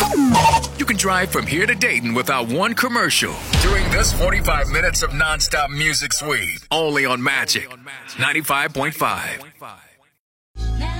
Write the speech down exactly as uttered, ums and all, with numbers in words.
You can drive from here to Dayton without one commercial during this forty-five minutes of nonstop music suite. Only on Magic ninety-five point five.